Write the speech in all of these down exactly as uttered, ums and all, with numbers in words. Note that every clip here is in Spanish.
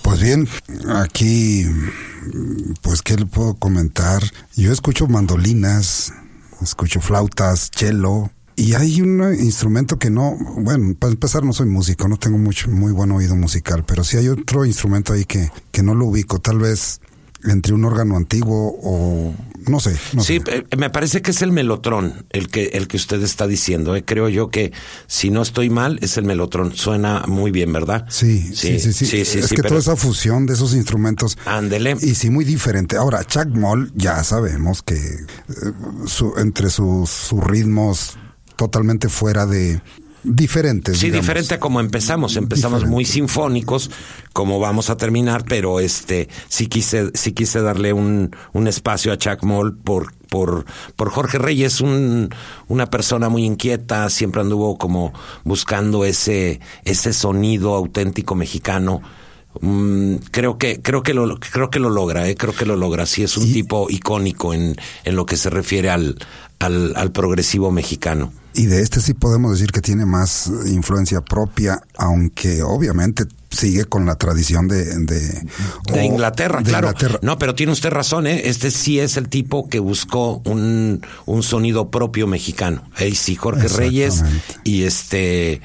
Pues bien, aquí, pues, ¿qué le puedo comentar? Yo escucho mandolinas, escucho flautas, cello, y hay un instrumento que no, bueno, para empezar no soy músico, no tengo mucho, muy buen oído musical, pero sí hay otro instrumento ahí que, que no lo ubico, tal vez entre un órgano antiguo o no sé. No sí, sé. Eh, me parece que es el melotrón el que el que usted está diciendo. Eh. Creo yo que si no estoy mal es el melotrón. Suena muy bien, ¿verdad? Sí, sí, sí, sí. sí, sí, sí es sí, que pero... toda esa fusión de esos instrumentos. Ándele. Y sí, muy diferente. Ahora, Chuck Moll, ya sabemos que eh, su, entre sus, sus ritmos totalmente fuera de diferentes. Sí, digamos. diferente a como empezamos. Empezamos diferente. muy sinfónicos, como vamos a terminar, pero este sí quise, sí quise darle un, un espacio a Chuck Moll por, por, por Jorge Reyes, un, una persona muy inquieta, siempre anduvo como buscando ese, ese sonido auténtico mexicano. Mm, creo que, creo que lo, creo que lo logra, eh, creo que lo logra. Sí, es un y, tipo icónico en, en lo que se refiere al, al, al progresivo mexicano. Y de este sí podemos decir que tiene más influencia propia, aunque obviamente sigue con la tradición de... De, de Inglaterra, de claro. Inglaterra. No, pero tiene usted razón, ¿eh? Este sí es el tipo que buscó un, un sonido propio mexicano. Ahí sí, Jorge Reyes y este...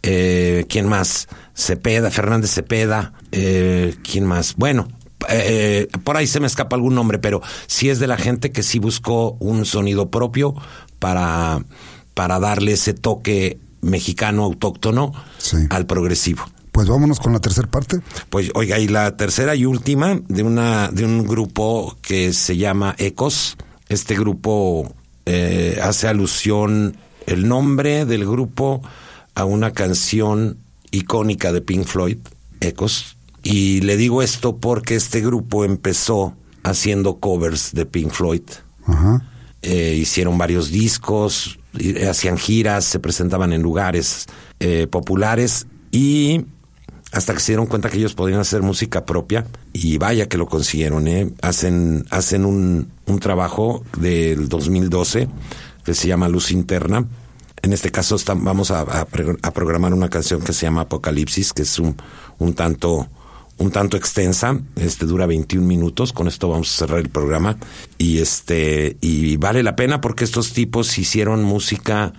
Eh, ¿quién más? Cepeda, Fernández Cepeda. Eh, ¿Quién más? Bueno... Eh, por ahí se me escapa algún nombre, pero sí es de la gente que sí buscó un sonido propio para, para darle ese toque mexicano autóctono sí. al progresivo. Pues vámonos con la tercera parte. Pues oiga, y la tercera y última de una de un grupo que se llama Ecos. Este grupo eh, hace alusión el nombre del grupo a una canción icónica de Pink Floyd, Ecos. Y le digo esto porque este grupo empezó haciendo covers de Pink Floyd. Ajá. Eh, hicieron varios discos, hacían giras, se presentaban en lugares eh, populares y hasta que se dieron cuenta que ellos podían hacer música propia y vaya que lo consiguieron. ¿eh? Hacen, hacen un, un trabajo del dos mil doce que se llama Luz Interna. En este caso está, vamos a, a, a programar una canción que se llama Apocalipsis, que es un, un tanto... un tanto extensa, este dura veintiún minutos, con esto vamos a cerrar el programa y este y vale la pena porque estos tipos hicieron música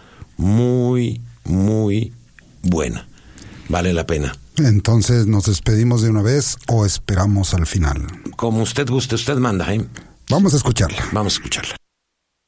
muy muy buena. Vale la pena. Entonces, ¿nos despedimos de una vez o esperamos al final? Como usted guste, usted manda, ¿eh? Vamos a escucharla. Vamos a escucharla.